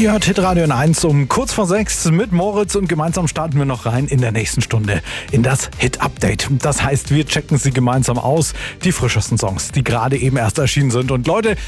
Ihr hört Hitradio N1 um kurz vor 6 mit Moritz und gemeinsam starten wir noch rein in der nächsten Stunde in das Hit-Update. Das heißt, wir checken sie gemeinsam aus, die frischesten Songs, die gerade eben erst erschienen sind. Und Leute,